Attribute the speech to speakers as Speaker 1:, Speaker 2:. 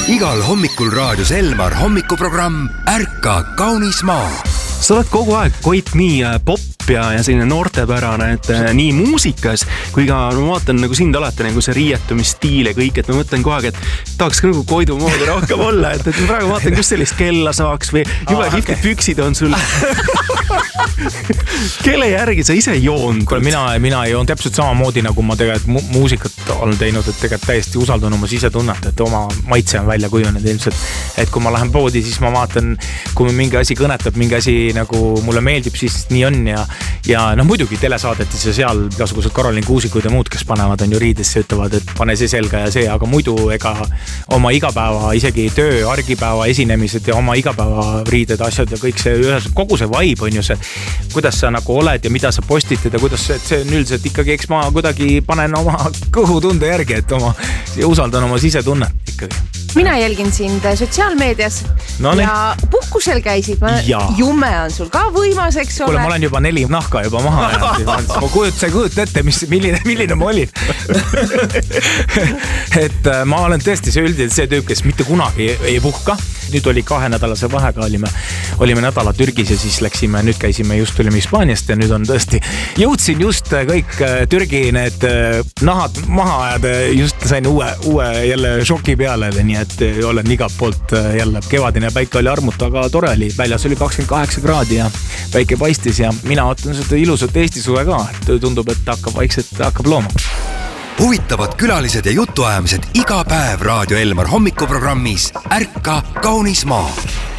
Speaker 1: Igal hommikul raadios Elmar hommikuprogramm Ärka kaunis maa.
Speaker 2: Sa oled kogu aeg, Koit, nii pop ja selline noortepärane, et nii muusikas kui ka ma vaatan nagu sind alati nagu see riietumisstiil ja kõik, et ma mõtlen kogu aeg, et tahaks ka nagu Koidu moodi rohkem olla, et ma praegu vaatan, kus sellist kella saaks või jube kihvtid püksid on sul. Kelle järgi sa ise joond?
Speaker 3: Mina joon täpselt samamoodi, nagu ma tegelikult muusikat olen teinud, et tegelikult täiesti usaldan oma sisetunnet, et oma maitse on välja kujunenud ilmselt. Et kui ma lähen poodi, siis ma vaatan, kui mingi asi kõnetab, mingi asi nagu mulle meeldib, siis nii on ja muidugi telesaadetis ja seal igasugused Karolin Kuusikud ja muud, kes panevad on ju riidesse, ütlevad, et pane see selga ja see, aga muidu ega oma igapäeva, isegi töö, argipäeva esinemised ja oma igapäeva riided, asjad ja kõik see, kogu see vibe on ju see, kuidas sa nagu oled ja mida sa postitad ja kuidas see on üldiselt ikkagi, eks ma kuidagi panen oma kõhutunde järgi, et usaldan oma sisetunnet ikkagi.
Speaker 4: Mina jälgin sind sotsiaalmeedias ja puhkusel käisid. Jumme on sul ka võimas, eks ole.
Speaker 3: Kuule, ma olen juba 4 nahka juba maha jäänud. Ma kujuta ette, milline ma olin. Et ma olen tõesti see tüüp, kes mitte kunagi ei puhka. Nüüd oli 2-nädalase vahega, olime nädala Türgis ja siis nüüd käisime just tulime Hispaaniast ja nüüd on tõesti, jõudsin just kõik Türgi need nahad maha ajada, just sain uue jälle šoki peale, nii et olen igalt poolt jälle kevadine päike oli armuta, aga tore oli, väljas oli 28 kraadi ja päike paistis ja mina ootan seda ilusat Eesti suve ka, et tundub, et hakkab looma.
Speaker 1: Huvitavad külalised ja jutuajamised iga päev Raadio Elmar hommikuprogrammis Ärka kaunis maa.